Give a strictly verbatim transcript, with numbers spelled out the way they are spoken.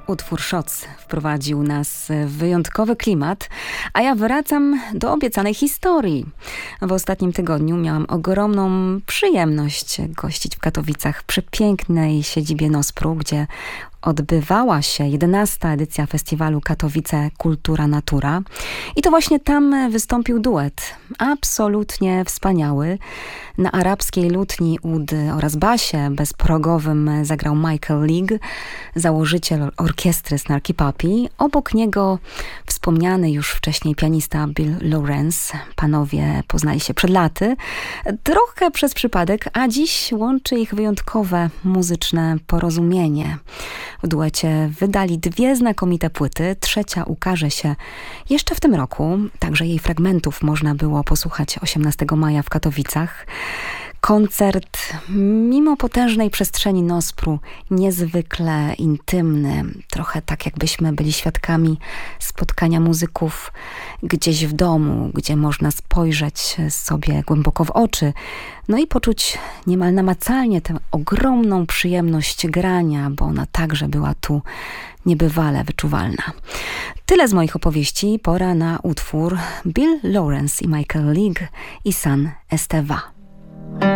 Utwór Shots wprowadził nas w wyjątkowy klimat, a ja wracam do obiecanej historii. W ostatnim tygodniu miałam ogromną przyjemność gościć w Katowicach, w przepięknej siedzibie Nospru, gdzie odbywała się jedenasta edycja festiwalu Katowice Kultura Natura. I to właśnie tam wystąpił duet, absolutnie wspaniały. Na arabskiej lutni, ud oraz basie bezprogowym zagrał Michael League, założyciel orkiestry Snarky Puppy. Obok niego wspomniany już wcześniej pianista Bill Lawrence. Panowie poznali się przed laty, trochę przez przypadek, a dziś łączy ich wyjątkowe muzyczne porozumienie. W duecie wydali dwie znakomite płyty. Trzecia ukaże się jeszcze w tym roku. Także jej fragmentów można było posłuchać osiemnastego maja w Katowicach. Koncert, mimo potężnej przestrzeni Nospru, niezwykle intymny. Trochę tak, jakbyśmy byli świadkami spotkania muzyków gdzieś w domu, gdzie można spojrzeć sobie głęboko w oczy, no i poczuć niemal namacalnie tę ogromną przyjemność grania, bo ona także była tu niebywale wyczuwalna. Tyle z moich opowieści. Pora na utwór Bill Lawrence i Michael League i San Esteva.